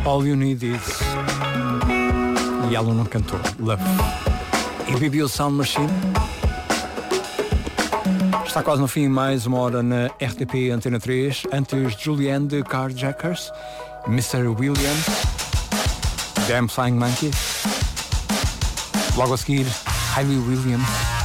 All You Need Is. E ela não cantou Love. E BB Sound Machine. Está quase no fim, mais uma hora na RTP Antena 3. Antes Julianne de Carjackers, Mr. Williams, Damn Flying Monkeys. Logo a seguir, Hayley Williams.